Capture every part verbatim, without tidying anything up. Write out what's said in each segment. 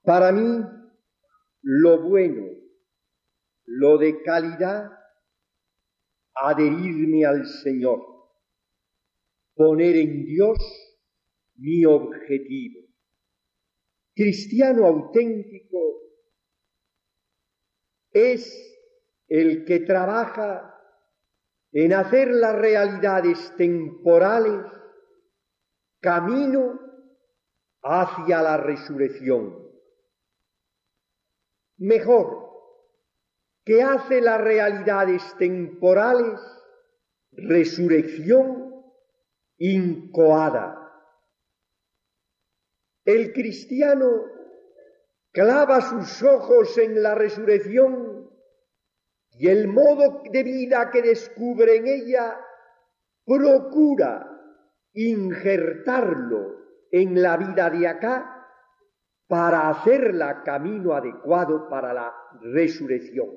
Para mí, lo bueno, lo de calidad, adherirme al Señor, poner en Dios mi objetivo. Cristiano auténtico es el que trabaja en hacer las realidades temporales camino hacia la resurrección. Mejor, que hace las realidades temporales resurrección incoada. El cristiano clava sus ojos en la resurrección y el modo de vida que descubre en ella procura injertarlo en la vida de acá para hacerla camino adecuado para la resurrección.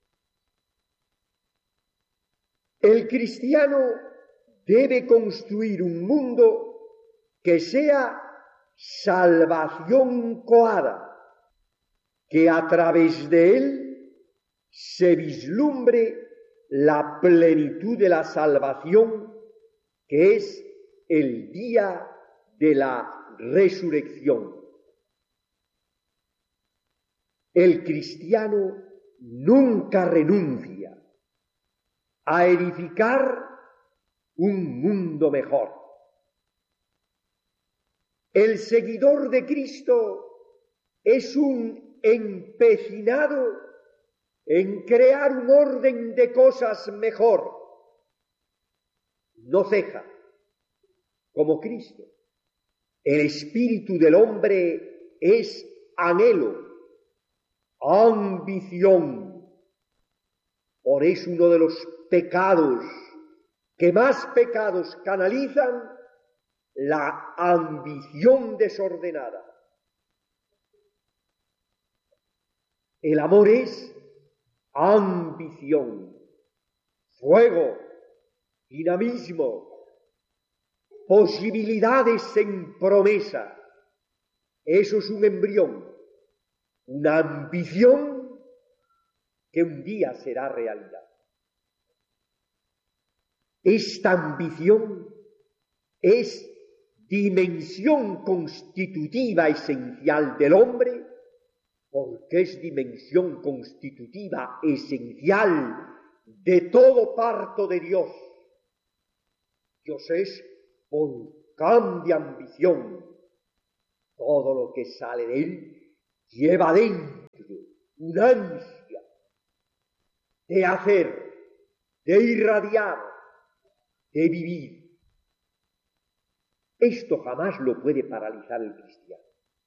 El cristiano debe construir un mundo que sea salvación incoada, que a través de él se vislumbre la plenitud de la salvación, que es el día de la resurrección. El cristiano nunca renuncia a edificar un mundo mejor. El seguidor de Cristo es un empecinado en crear un orden de cosas mejor. No ceja, como Cristo. El espíritu del hombre es anhelo, ambición. Por eso uno de los pecados que más pecados canalizan, la ambición desordenada. El amor es ambición, fuego, dinamismo, posibilidades en promesa. Eso es un embrión, una ambición que un día será realidad. Esta ambición es dimensión constitutiva esencial del hombre, porque es dimensión constitutiva esencial de todo parto de Dios. Dios es volcán de ambición. Todo lo que sale de él lleva dentro una ansia de hacer, de irradiar, de vivir. Esto jamás lo puede paralizar el cristiano.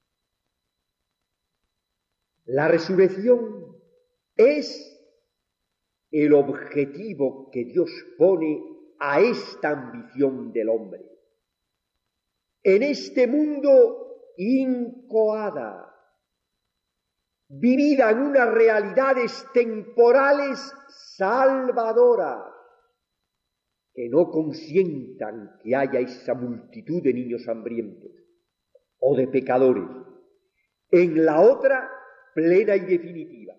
La resurrección es el objetivo que Dios pone a esta ambición del hombre. En este mundo incoada, vivida en unas realidades temporales salvadoras, que no consientan que haya esa multitud de niños hambrientos o de pecadores. En la otra, plena y definitiva.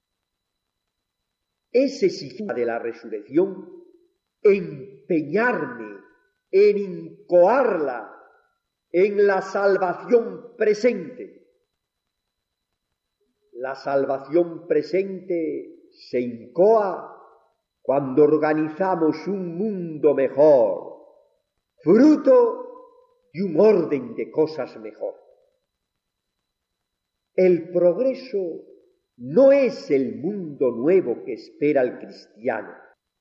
Ese significa de la resurrección, empeñarme en incoarla en la salvación presente. La salvación presente se incoa cuando organizamos un mundo mejor, fruto de un orden de cosas mejor. El progreso no es el mundo nuevo que espera el cristiano.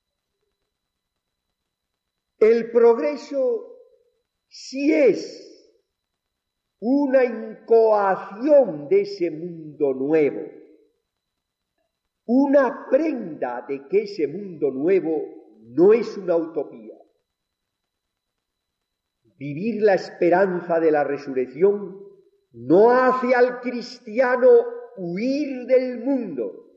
El progreso sí es una incoación de ese mundo nuevo, una prenda de que ese mundo nuevo no es una utopía. Vivir la esperanza de la resurrección no hace al cristiano huir del mundo,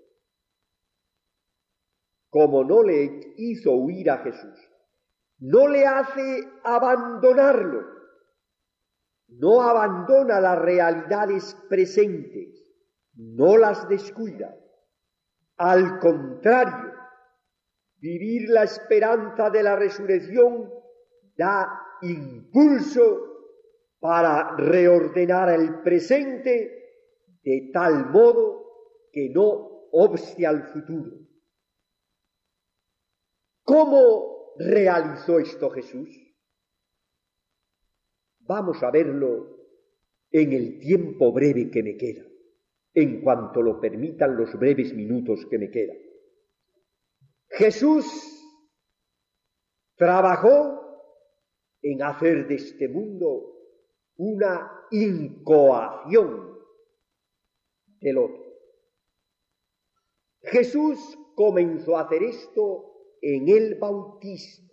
como no le hizo huir a Jesús. No le hace abandonarlo, no abandona las realidades presentes, no las descuida. Al contrario, vivir la esperanza de la resurrección da impulso para reordenar el presente de tal modo que no obste al futuro. ¿Cómo realizó esto Jesús? Vamos a verlo en el tiempo breve que me queda, en cuanto lo permitan los breves minutos que me quedan. Jesús trabajó en hacer de este mundo una incoación del otro. Jesús comenzó a hacer esto en el bautismo.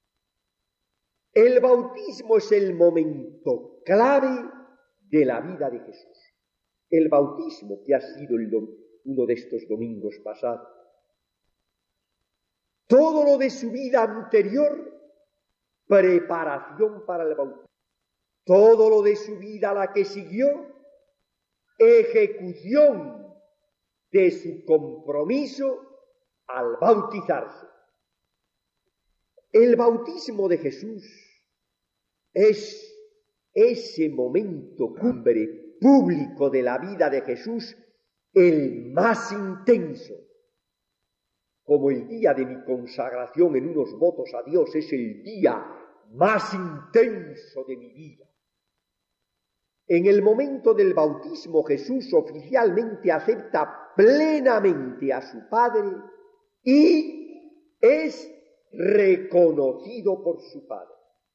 El bautismo es el momento clave de la vida de Jesús. El bautismo, que ha sido el dom- uno de estos domingos pasados. Todo lo de su vida anterior, preparación para el bautismo. Todo lo de su vida, la que siguió, ejecución de su compromiso al bautizarse. El bautismo de Jesús es ese momento cumbre público de la vida de Jesús, el más intenso. Como el día de mi consagración en unos votos a Dios es el día más intenso de mi vida. En el momento del bautismo, Jesús oficialmente acepta plenamente a su Padre y es reconocido por su Padre.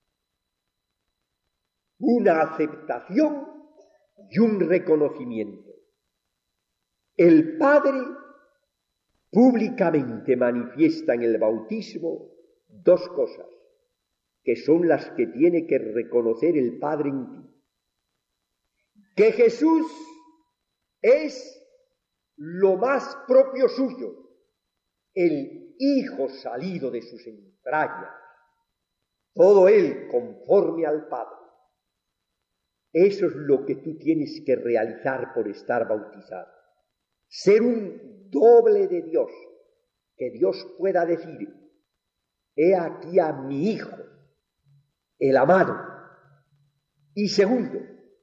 Una aceptación y un reconocimiento. El Padre públicamente manifiesta en el bautismo dos cosas, que son las que tiene que reconocer el Padre en ti. Que Jesús es lo más propio suyo, el Hijo salido de sus entrañas, todo él conforme al Padre. Eso es lo que tú tienes que realizar por estar bautizado. Ser un doble de Dios, que Dios pueda decir, he aquí a mi Hijo, el amado. Y segundo,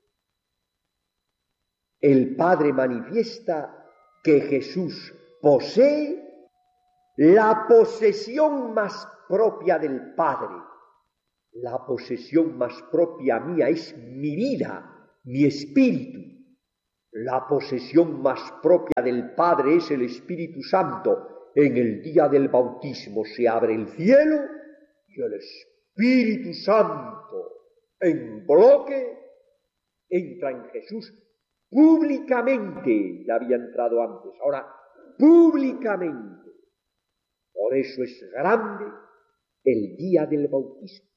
el Padre manifiesta que Jesús posee la posesión más propia del Padre. La posesión más propia mía es mi vida, mi espíritu. La posesión más propia del Padre es el Espíritu Santo. En el día del bautismo se abre el cielo y el Espíritu Santo en bloque entra en Jesús públicamente. Ya había entrado antes, ahora públicamente. Por eso es grande el día del bautismo.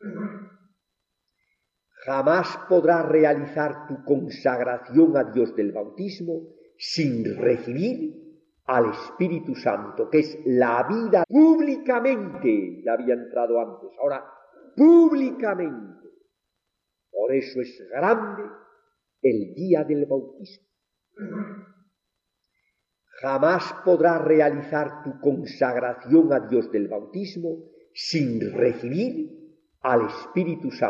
Jamás podrás realizar tu consagración a Dios del bautismo sin recibir al Espíritu Santo, que es la vida públicamente. Ya había entrado antes, ahora públicamente. Por eso es grande el día del bautismo. Jamás podrás realizar tu consagración a Dios del bautismo sin recibir al Espíritu Santo.